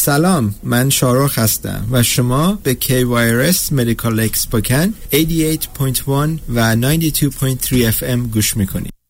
سلام، من شارخ هستم و شما به KYRS مدیکال اکسپوکن 88.1 و 92.3 FM گوش میکنید.